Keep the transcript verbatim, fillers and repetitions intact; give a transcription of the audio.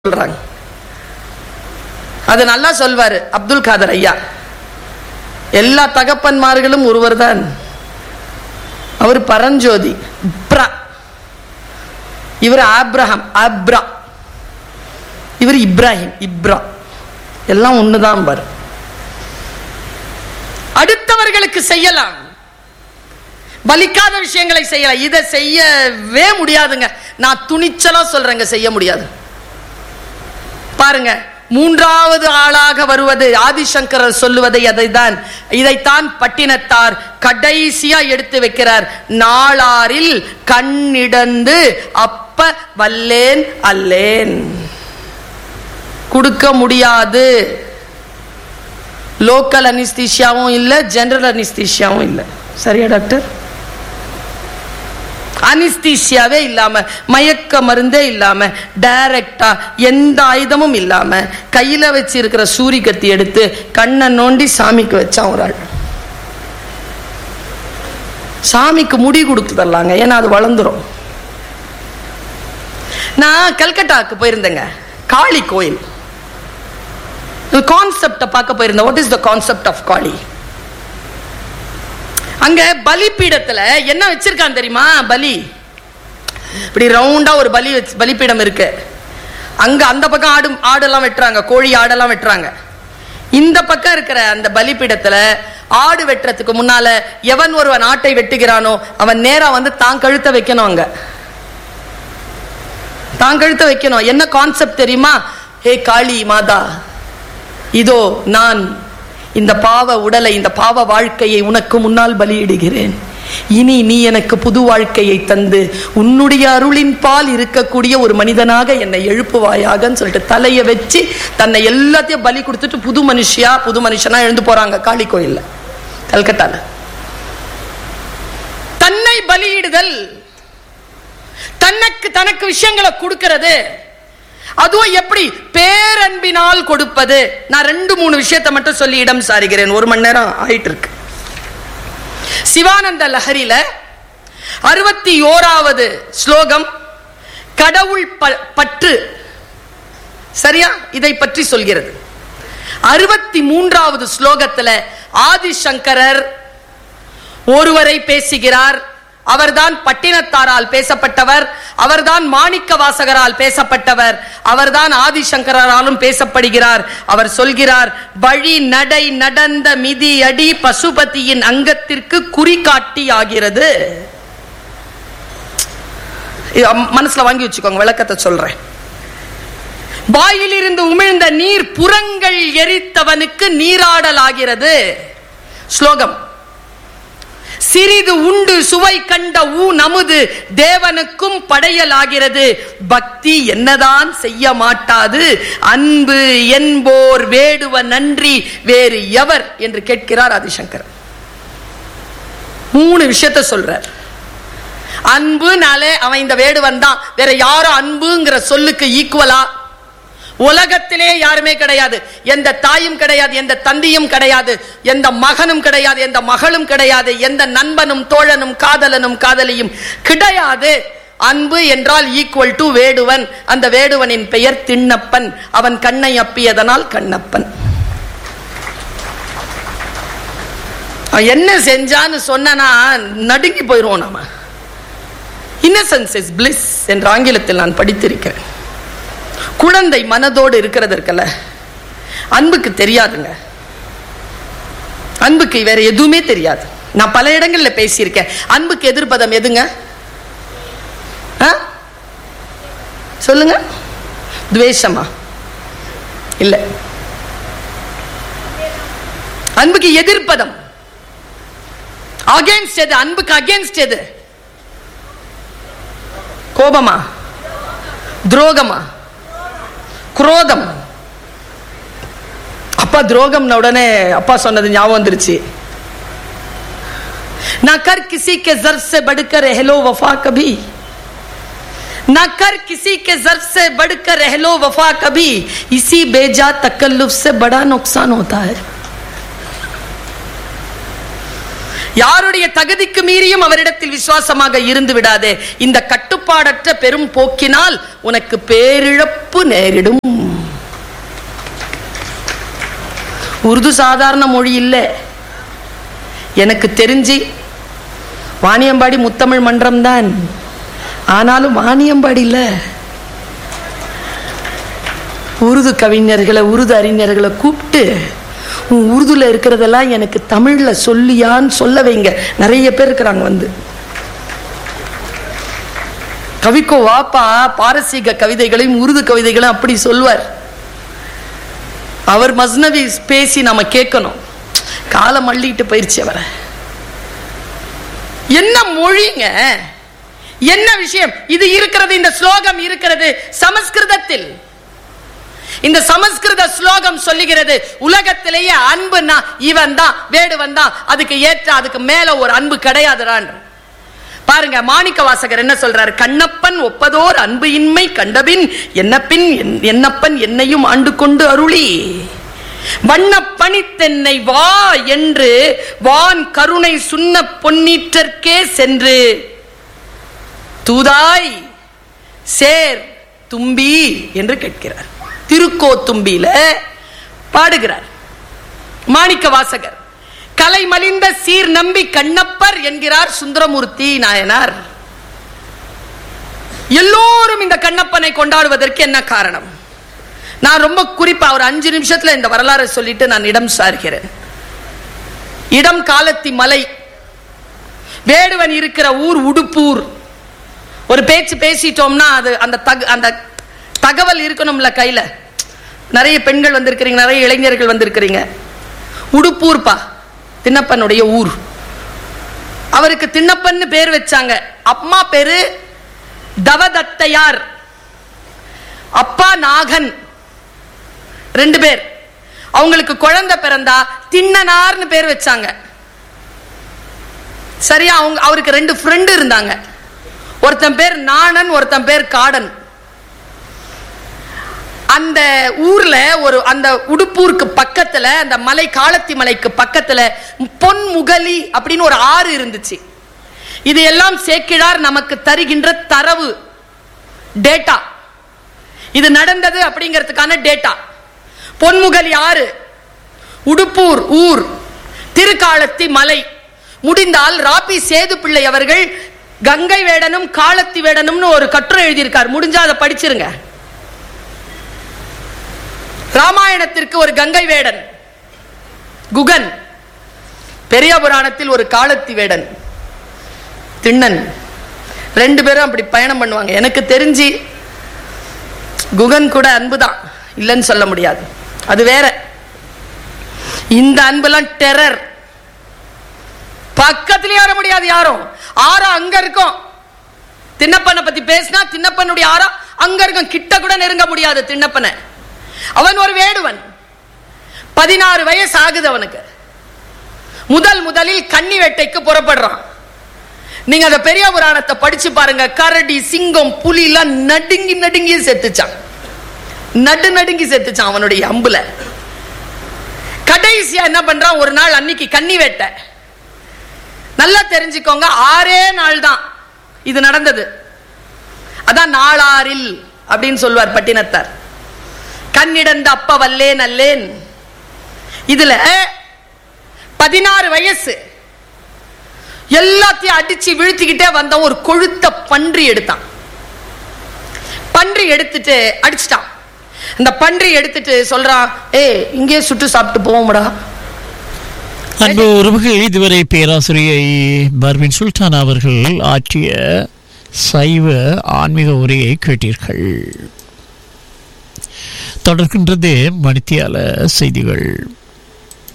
சொல்றாங்க. அது நல்லா சொல்வாரு அப்துல் காதர் ஐயா. எல்லா தகப்பன்மார்களும் ஒருவர் தான், அவர் பரஞ்சோதி. இவர் ஆப்ரஹாம், ஆப்ரா. இவர் இப்ராஹிம், இப்ரா. எல்லாம் ஒண்ணுதான் பாரு. அடுத்தவர்களுக்கு செய்யலாம், பலிக்காத விஷயங்களை செய்யலாம். இதை செய்யவே முடியாதுங்க. நான் துணிச்சலா சொல்றேங்க, செய்ய முடியாது. பாருங்க, மூன்றாவது ஆளாக வருவது ஆதிசங்கரர் சொல்லுவதை அதைத்தான் இதைத்தான் பட்டினத்தார் கடைசியா எடுத்து வைக்கிறார். நாளாரில் கண்ணிடந்து அப்ப வல்லேன் அல்லேன். கொடுக்க முடியாது. லோக்கல் அனிஸ்தீசியாவும் இல்ல, ஜெனரல் அனிஸ்தீசியாவும் இல்ல. சரியா டாக்டர்? அனிஸ்தீசியாவே இல்லாம, மயக்க மருந்தே இல்லாம, டைரக்டா எந்த ஆயுதமும் இல்லாம கையில வச்சு இருக்கிற சூரி கத்தி எடுத்து கண்ணை நோண்டி சாமிக்கு வச்சான் ஒரு ஆள். சாமிக்கு முடி கொடுத்து தரலாங்க, ஏன்னா அது வளர்ந்துரும். நான் கல்கட்டாக்கு போயிருந்தேங்க, காளி கோயில் கான்செப்ட பார்க்க போயிருந்தேன். What is the concept of காளி? அங்க பலிபீடத்துல என்ன வச்சிருக்கான் தெரியுமா? பலி இப்படி ரவுண்டா ஒரு பலி பலிபீடம் இருக்கு. அங்க அந்த பக்கம் ஆடு ஆடெல்லாம் வெட்டுறாங்க, கோழி ஆடெல்லாம் வெட்டுறாங்க. இந்த பக்கம் இருக்கிற அந்த பலிபீடத்துல ஆடு வெட்டுறதுக்கு முன்னால எவன் ஒருவன் ஆட்டை வெட்டுகிறானோ அவன் நேரா வந்து தான் கழுத்தை வைக்கணும். அங்க தான் கழுத்தை வைக்கணும். என்ன கான்செப்ட் தெரியுமா? ஹே காளி மாதா, இதோ நான் இந்த பாவ உடலை, இந்த பாவ வாழ்க்கையை உனக்கு முன்னால் பலியிடுகிறேன். இனி நீ எனக்கு புது வாழ்க்கையை தந்து உன்னுடைய அருளின் பால் இருக்கக்கூடிய ஒரு மனிதனாக என்னை எழுப்புவாயாக சொல்லிட்டு தலையை வச்சு தன்னை எல்லாத்தையும் பலி கொடுத்துட்டு புது மனுஷியா புது மனுஷனா எழுந்து போறாங்க காளி கோயில்ல, கல்கட்டால. தன்னை பலியிடுதல், தனக்கு தனக்கு விஷயங்களை கொடுக்கிறது, அதுவும் எப்படி பேரன்பினால் கொடுப்பது. நான் ரெண்டு மூணு விஷயத்தை மட்டும் சொல்லி இடம் சாருகிறேன், ஒரு மணி நேரம் ஆயிட்டு இருக்கு. சிவானந்த லஹரியில அறுபத்தி ஓராவது ஸ்லோகம் கடவுள் பற்று, சரியா? இதை பற்றி சொல்கிறது. அறுபத்தி மூன்றாவது ஸ்லோகத்துல ஆதிசங்கரர் ஒருவரை பேசுகிறார். அவர்தான் பட்டினத்தாரால் பேசப்பட்டவர், அவர்தான் மாணிக்க வாசகரால் பேசப்பட்டவர், அவர்தான் ஆதிசங்கராலும் பேசப்படுகிறார். அவர் சொல்கிறார், வழி நடை நடந்த மிதி அடி பசுபதியின் அங்கத்திற்கு குறிகாட்டி ஆகிறது. மனசுல வாங்கி வச்சுக்கோங்க, விளக்கத்தை சொல்றேன். வாயிலிருந்து உமிழ்ந்த நீர் புறங்கள் எரித்தவனுக்கு நீராடல் ஆகிறது. ஸ்லோகம். சிறிது உண்டு சுவை கண்ட ஊ நமுது தேவனுக்கும் படையல் ஆகிறது. பக்தி என்னதான் செய்ய மாட்டாது, அன்பு என்போர் வேடுவ நன்றி வேறு எவர் என்று கேட்கிறார் ஆதிசங்கர். மூணு விஷயத்தை சொல்றார். அன்புனாலே அவன் இந்த வேடுவன் தான், வேற யாரும் அன்புங்கிற சொல்லுக்கு ஈக்குவலா உலகத்திலே யாருமே கிடையாது. எந்த தாயும் கிடையாது, எந்த தந்தையும் கிடையாது, எந்த மகனும் கிடையாது, எந்த மகளும் கிடையாது, எந்த நண்பனும் தோழனும் காதலனும் காதலியும் கிடையாது. அன்பு என்றால் ஈக்குவல் டு வேடுவன். அந்த வேடுவனின் பெயர் திண்ணப்பன். அவன் கண்ணை அப்பியதனால் கண்ணப்பன். என்ன செஞ்சான்னு சொன்னா நடுங்கி போயிருவோம் நாம. இன்னசென்ஸ் இஸ் பிளிஸ் என்ற ஆங்கிலத்தில் நான் படித்திருக்கிறேன். குழந்தை மனதோடு இருக்கிறது இருக்கல, அன்புக்கு தெரியாதுங்க. அன்புக்கு வேற எதுவுமே தெரியாது. நான் பல இடங்கள்ல பேசியிருக்கேன். அன்புக்கு எதிர்ப்பதம் எதுங்க? சொல்லுங்க. துவேஷமா? இல்ல. அன்புக்கு எதிர்ப்பதம் அகேன்ஸ்ட் எது? அன்புக்கு அகேன்ஸ்ட் எது? கோபமா? துரோகமா? குரோதம். அப்பா துரோகம் உடனே அப்பா சொன்னது ஞாபகம் வந்துருச்சு. ना कर किसी के ज़र्फ़ से बढ़कर रह लो वफा कभी, ना कर किसी के ज़र्फ़ से बढ़कर रह लो वफा कभी, इसी बेजा तकल्लुफ़ से बड़ा नुकसान होता है. யாருடைய தகுதிக்கு மீறியும் அவரிடத்தில் விசுவாசமாக இருந்து விடாதே. இந்த கட்டுப்பாடற்ற பெரும் போக்கினால் உனக்கு பேரிழப்பு நேரிடும். உருது சாதாரண மொழி இல்லை. எனக்கு தெரிஞ்சு வாணியம்பாடி முத்தமிழ் மன்றம் தான், ஆனாலும் வாணியம்பாடி இல்ல, உருது கவிஞர்களை உருது அறிஞர்களை கூப்பிட்டு உன் உருதுல இருக்கிறதெல்லாம் எனக்கு தமிழ்ல சொல்லியான்னு சொல்ல வைங்க. நிறைய பேர் இருக்கிறாங்க வந்து. கவிக்கோ வாப்பா பாரசீக கவிதைகளையும் உருது கவிதைகளையும் அப்படி சொல்வார். அவர் மஸ்னவி பேசி நாம கேட்கணும். காலம் அள்ளிட்டு போயிருச்சு அவரை. என்ன மொழிங்க, என்ன விஷயம் இது இருக்கிறது. இந்த ஸ்லோகம் இருக்கிறது சமஸ்கிருதத்தில். இந்த சமஸ்கிருத ஸ்லோகம் சொல்லுகிறது, உலகத்திலேயே அன்புனா இவன் தான், வேடுவன் தான், அதுக்கு ஏற்ற அதுக்கு மேல ஒரு அன்பு கிடையாதுறான். பாருங்க, மாணிக்க வாசகர் என்ன சொல்றாரு? கண்ணப்பன் ஒப்பதோர் அன்பு இன்மை கண்டபின் என்னப்பின் என்னப்பன் என்னையும் ஆண்டு கொண்டு அருளி வண்ண பணித்தென்னை வா என்று வான் கருணை சுண்ண பொன்னீற்றற்கே சென்று தூதாய் சேர் தும்பி என்று கேட்கிறார். திருக்கோத்தும்பியில பாடுகிறார் மாணிக்க வாசகர். கலை மலிந்த சீர் நம்பி கண்ணப்பர் என்கிறார் சுந்தரமூர்த்தி நாயனார். எல்லோரும் இந்த கண்ணப்பனை கொண்டாடுவதற்கு என்ன காரணம்? நான் ரொம்ப குறிப்பா ஒரு அஞ்சு நிமிஷத்துல இந்த வரலாறு சொல்லிட்டு நான் இடம் சார்கிறேன். இடம் காலத்தி மலை, வேடுவன் இருக்கிற ஊர் உடுப்பூர். ஒரு பேச்சு பேசிட்டோம்னா அது அந்த அந்த தகவல் இருக்கணும்ல கையில. நிறைய பெண்கள் வந்திருக்கிறீங்க, நிறைய இளைஞர்கள் வந்திருக்கிறீங்க. உடுப்பூர்பா திண்ணப்பனுடைய ஊர். அவருக்கு திண்ணப்பன்னு பேர் வச்சாங்க. அம்மா பேரு தவதத்தையார், அப்பா நாகன், ரெண்டு பேர். அவங்களுக்கு குழந்தை பிறந்தா திண்ணனார்னு பேர் வச்சாங்க. சரியா? அவங்க அவருக்கு ரெண்டு ஃப்ரெண்டு இருந்தாங்க. ஒருத்தன் பேர் நாணன், ஒருத்தன் பேர் காடன். அந்த ஊர்ல ஒரு அந்த உடுப்பூருக்கு பக்கத்துல, அந்த மலை காலத்தி மலைக்கு பக்கத்துல பொன்முகலி அப்படின்னு ஒரு ஆறு இருந்துச்சு. இது எல்லாம் சேக்கிழார் நமக்கு தருகின்ற தரவு, டேட்டா. இது நடந்தது அப்படிங்கிறதுக்கான டேட்டா. பொன்முகலி ஆறு, உடுப்பூர் ஊர், திருக்காலத்தி மலை. முடிந்தால் ராபி சேது பிள்ளை அவர்கள் கங்கை வேடனும் காலத்தி வேடனும்னு ஒரு கட்டுரை எழுதியிருக்கார். முடிஞ்சா அதை படிச்சிருங்க. ராமாயணத்திற்கு ஒரு கங்கை வேடன் குகன், பெரிய புராணத்தில் ஒரு காலத்தி வேடன் திண்ணன். ரெண்டு பேரும் அப்படி பயணம் பண்ணுவாங்க. எனக்கு தெரிஞ்சு குகன் கூட அன்புதான், இல்லைன்னு சொல்ல முடியாது, அது வேற. இந்த அன்பெல்லாம் டெரர். பக்கத்திலேயே வர முடியாது யாரும். ஆறா அங்க இருக்கும். திண்ணப்பனை பத்தி பேசினா திண்ணப்பனுடைய ஆறா அங்க இருக்கும். கிட்ட கூட நெருங்க முடியாது திண்ணப்பனை. அவன் ஒரு வேடுவன். பதினாறு வயசு ஆகுது அவனுக்கு. முதல் முதலில் கன்னி வேட்டைக்கு புறப்படுறான். நீங்க அந்த பெரிய புராணத்தை படிச்சு பாருங்க. கரடி, சிங்கம், புலி எல்லாம் நடுங்கி நடுங்கி செத்துச்சான். நடு நடுங்கி செத்துச்சான் அவனுடைய அம்புல. கடைசியா என்ன பண்றான்? ஒரு நாள் அன்னைக்கு கன்னி வேட்டை. நல்லா தெரிஞ்சுக்கோங்க, ஆறே நாள் தான் இது நடந்தது. அதான் நாளாரில் அப்படின்னு சொல்வார் பட்டினத்தார். கண்ணிடந்த அப்ப வல்லேன் அல்லேன். இதுல பதினாறு வயசு, எல்லாத்தையும் அடிச்சு வீழ்த்திக்கிட்டே வந்த ஒரு கொழுத்த பன்றி எடுத்தான். பன்றி எடுத்துட்டு அடிச்சிட்டான். அந்த பன்றி எடுத்துட்டு சொல்றான், ஏ இங்கே சுட்டு சாப்பிட்டு போவோம்டா. அன்பு உறவுகள், இதுவரை பேராசிரியை பர்வின் சுல்தான் அவர்கள் ஆற்றிய சைவ ஆன்மீக உரையை கேட்டீர்கள். தொடர்கின்றது மணித்தியால செய்திகள்.